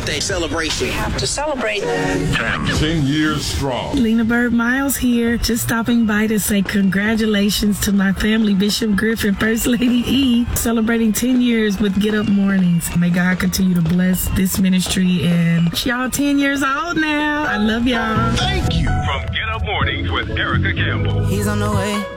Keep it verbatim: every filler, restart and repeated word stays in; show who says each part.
Speaker 1: birthday celebration.
Speaker 2: We have to celebrate.
Speaker 3: Ten years strong.
Speaker 4: Lena Bird Miles here. Just stopping by to say congratulations to my family, Bishop Griffin, First Lady E, celebrating ten years with Get Up Mornings. May God continue to bless this ministry, and y'all ten years old now. I love y'all.
Speaker 3: Thank you.
Speaker 5: From Get Up Mornings with Erica Campbell.
Speaker 6: He's on the way.